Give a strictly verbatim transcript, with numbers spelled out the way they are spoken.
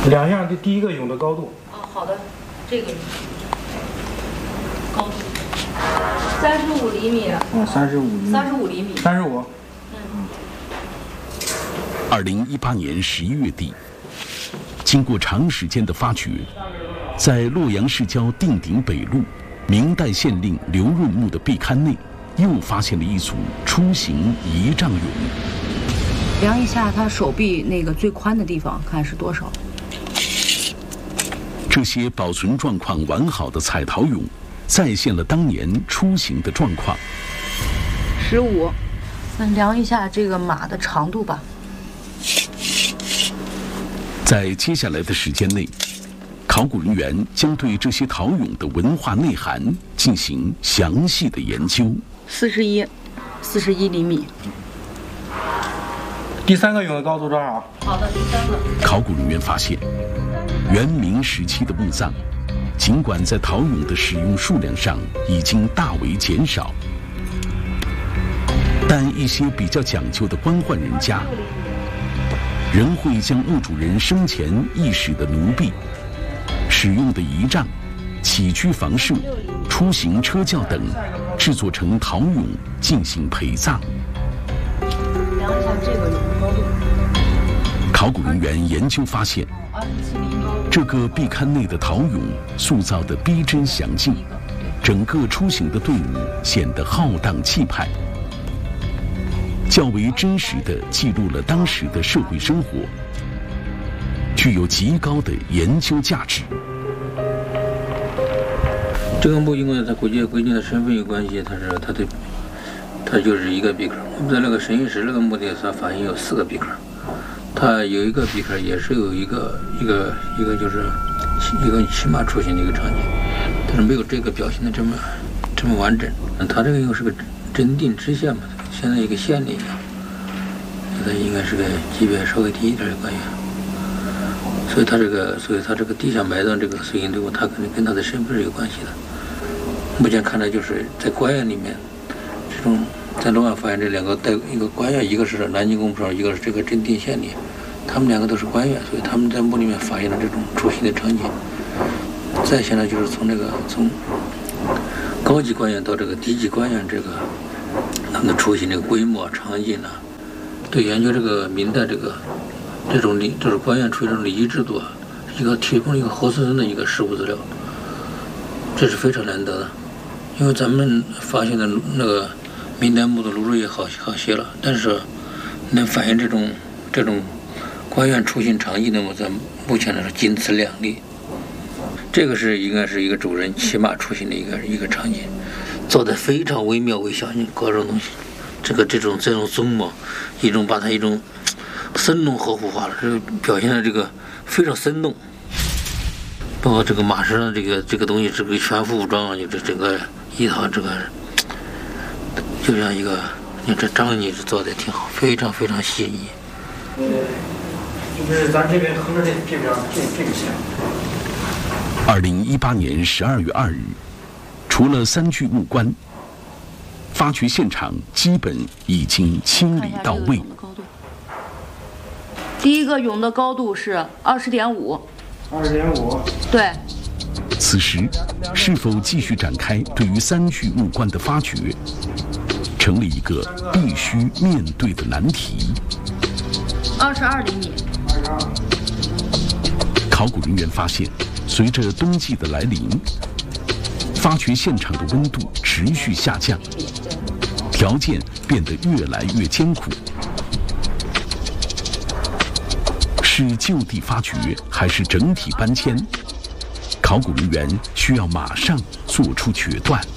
两项的第一个涌的高度。 哦，好的，这个高度三十五厘米。 嗯，三十五厘米。 三十五厘米。 三十五。 嗯。 二零一八年十一月底，经过长时间的发掘，在洛阳市郊定鼎北路明代县令刘润墓的壁龛内，又发现了一组出形仪仗俑。 量一下他手臂那个最宽的地方，看是多少。 这些保存状况完好的彩陶俑，再现了当年出形的状况。 十五，那量一下这个马的长度吧。 在接下来的时间内，考古人员将对这些陶俑的文化内涵进行详细的研究。 四十一，四十一厘米。 第三个俑的高度多少？ 好的，第三个。 考古人员发现，元明时期的墓葬，尽管在陶俑的使用数量上已经大为减少，但一些比较讲究的官宦人家，仍会将墓主人生前役使的奴婢、使用的仪仗、起居房舍、出行车轿等，制作成陶俑进行陪葬。 量一下这个俑的高度。 考古人员研究发现，这个壁龛内的陶俑塑造的逼真详尽，整个出行的队伍显得浩荡气派，较为真实地记录了当时的社会生活，具有极高的研究价值。 这个墓因为它国家规定的身份有关系，它是它的，它就是一个壁龛。我们在那个审议室那个墓地上发现有四个壁龛，它有一个壁龛也是有一个一个一个就是一个骑马出行的一个场景，但是没有这个表现的这么这么完整。它这个又是个真定知县嘛，现在一个县令一样，它应该是个级别稍微低一点的官员。所以他这个，所以他这个地下埋葬这个随行队伍，他肯定跟他的身份是有关系的。目前看来，就是在官员里面，这种在洛阳发现这两个带一个官员，一个是南京工部长，一个是这个真定县令，他们两个都是官员，所以他们在墓里面发现了这种出行的场景。再现在就是从这个从高级官员到这个低级官员，这个他们的出行这个规模、场景啊，对研究这个明代这个。这种礼，就是官员出于这种礼仪制度啊，一个提供一个活生生的一个实物资料，这是非常难得的。因为咱们发现的那个明代墓的庐也好好些了，但是能反映这种这种官员出行场景的墓，在目前来说仅此两例。这个是应该是一个主人骑马出行的一个一个场景，做得非常惟妙惟肖，你各种东西，这个这种这种宗模，一种把它一种。生动活化了，这表现的这个非常生动，包括这个马身上这个这个东西，这个全副武装啊，就这整个一套这个，就像一个，你这张你是做的挺好，非常非常细腻。 就是咱这边横着这这边这这个线。 二零一八年十二月二日，除了三具木棺，发掘现场基本已经清理到位。 第一个俑的高度是二十点五， 二十点五， 对。 此时，是否继续展开对于三具木棺的发掘，成了一个必须面对的难题。 二十二厘米。 考古人员发现，随着冬季的来临，发掘现场的温度持续下降，条件变得越来越艰苦。是就地发掘还是整体搬迁？考古人员需要马上做出决断。